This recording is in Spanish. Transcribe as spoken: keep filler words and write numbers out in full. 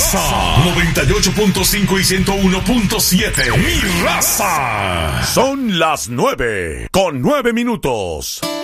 raza. noventa y ocho punto cinco y ciento uno punto siete. Mi raza. Son las nueve con nueve minutos.